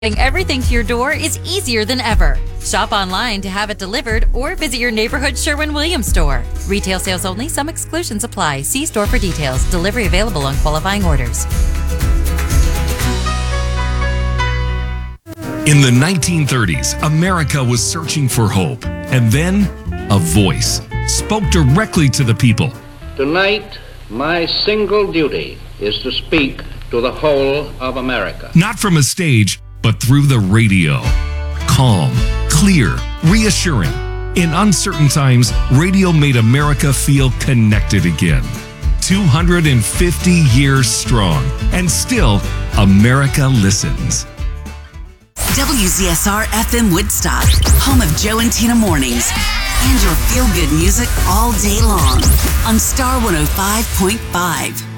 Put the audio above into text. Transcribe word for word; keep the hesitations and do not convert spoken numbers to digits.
Getting everything to your door is easier than ever. Shop online to have it delivered or visit your neighborhood Sherwin-Williams store. Retail sales only. Some exclusions apply. See store for details. Delivery available on qualifying orders. In the nineteen thirties, America was searching for hope. And then, a voice spoke directly to the people. Tonight, my single duty is to speak to the whole of America. Not from a stage, but through the radio. Calm, clear, reassuring. In uncertain times, radio made America feel connected again. two hundred fifty years strong, and still, America listens. W Z S R F M Woodstock, home of Joe and Tina Mornings, and your feel-good music all day long on Star one oh five point five.